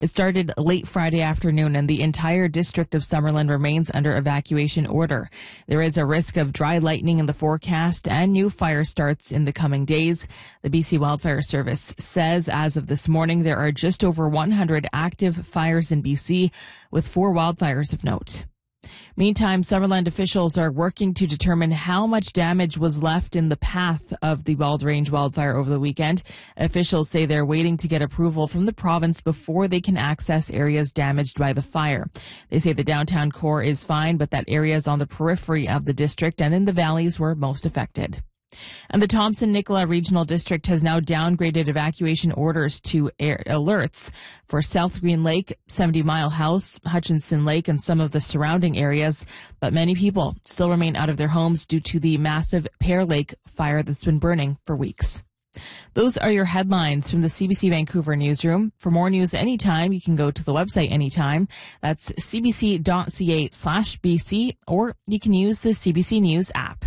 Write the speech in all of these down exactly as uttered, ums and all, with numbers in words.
It started late Friday afternoon, and the entire district of Summerland remains under evacuation order. There is a risk of dry lightning in the forecast and new fire starts in the coming days. The B C Wildfire Service says as of this morning, there are just over one hundred active fires in B C, with four wildfires of note. Meantime, Summerland officials are working to determine how much damage was left in the path of the Bald Range wildfire over the weekend. Officials say they're waiting to get approval from the province before they can access areas damaged by the fire. They say the downtown core is fine, but that areas on the periphery of the district and in the valleys were most affected. And the Thompson-Nicola Regional District has now downgraded evacuation orders to air alerts for South Green Lake, seventy Mile House, Hutchinson Lake, and some of the surrounding areas. But many people still remain out of their homes due to the massive Pear Lake fire that's been burning for weeks. Those are your headlines from the C B C Vancouver newsroom. For more news anytime, you can go to the website anytime. That's cbc.ca slash BC, or you can use the C B C News app.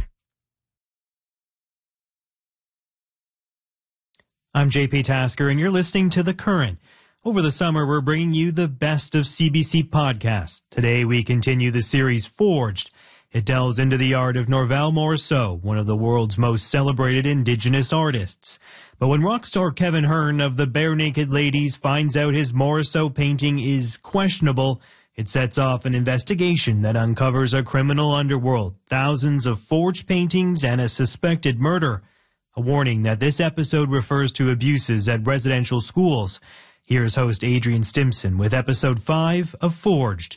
I'm J P Tasker, and you're listening to The Current. Over the summer, we're bringing you the best of C B C podcasts. Today, we continue the series Forged. It delves into the art of Norval Morrisseau, one of the world's most celebrated Indigenous artists. But when rock star Kevin Hearn of the Bare Naked Ladies finds out his Morrisseau painting is questionable, it sets off an investigation that uncovers a criminal underworld, thousands of forged paintings, and a suspected murder. A warning that this episode refers to abuses at residential schools. Here's host Adrian Stimson with episode five of Forged.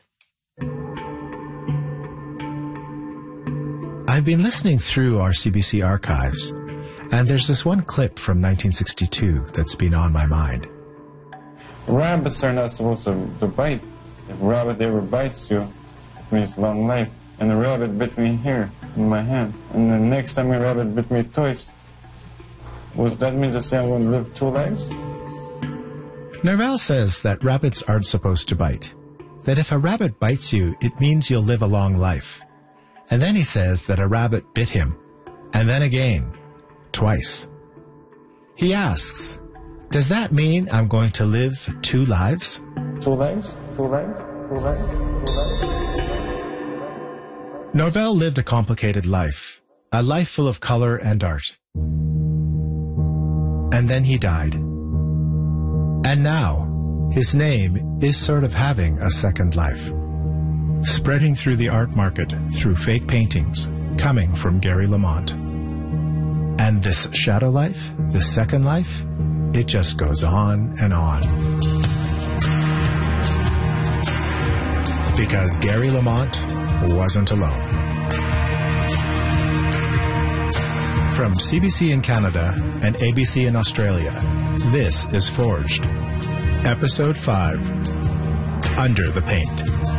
I've been listening through our C B C archives, and there's this one clip from nineteen sixty-two that's been on my mind. Rabbits are not supposed to, to bite. If a rabbit ever bites you, it means long life. And the rabbit bit me here in my hand. And the next time a rabbit bit me twice. Was that mean to say I'm going to live two lives? Norval says that rabbits aren't supposed to bite. That if a rabbit bites you, it means you'll live a long life. And then he says that a rabbit bit him. And then again. Twice. He asks, does that mean I'm going to live two lives? Two lives? Two lives? Two lives? Two lives? Norval lived a complicated life. A life full of color and art. And then he died. And now, his name is sort of having a second life. Spreading through the art market through fake paintings coming from Gary Lamont. And this shadow life, this second life, it just goes on and on. Because Gary Lamont wasn't alone. From C B C in Canada and A B C in Australia, this is Forged. Episode five, Under the Paint.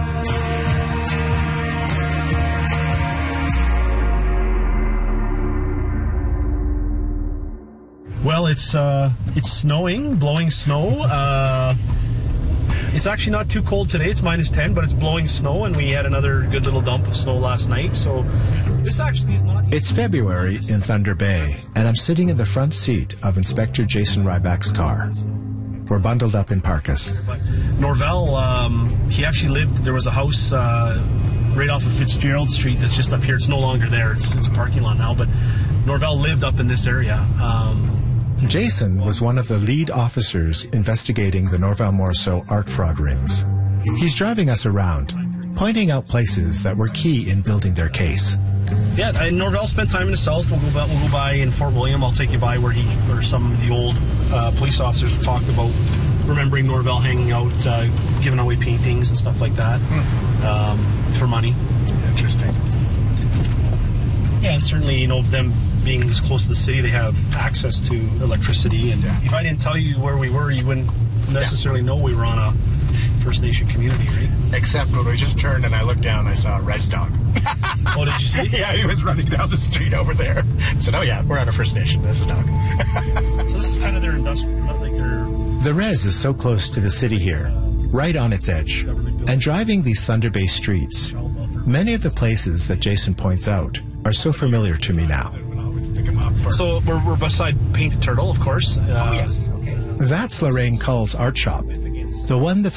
Well, it's uh, it's snowing, blowing snow. Uh, it's actually not too cold today. It's minus ten, but it's blowing snow, and we had another good little dump of snow last night, so this actually is not... It's February in Thunder Bay, and I'm sitting in the front seat of Inspector Jason Ryback's car. We're bundled up in parkas. But Norval, um, he actually lived... There was a house uh, right off of Fitzgerald Street that's just up here. It's no longer there. It's, it's a parking lot now, but Norval lived up in this area. Um, Jason was one of the lead officers investigating the Norval Morrisseau art fraud rings. He's driving us around, pointing out places that were key in building their case. Yeah, and Norval spent time in the south. We'll go by, we'll go by in Fort William. I'll take you by where he, where some of the old uh, police officers talked about remembering Norval hanging out, uh, giving away paintings and stuff like that hmm. um, for money. Interesting. Yeah, and certainly, you know, them being as close to the city, they have access to electricity. And yeah. If I didn't tell you where we were, you wouldn't necessarily yeah. know we were on a First Nation community, right? Except when we just turned and I looked down, I saw a res dog. Oh, did you see? Yeah, he was running down the street over there. I said, oh yeah, we're on a First Nation. There's a dog. So this is kind of their industrial, like their... The res is so close to the city here, right on its edge. And driving these Thunder Bay streets, many of the places that Jason points out are so familiar to me now. So we're, we're beside Painted Turtle, of course. Uh, oh, yes. Okay. That's Lorraine Cull's art shop. The one that's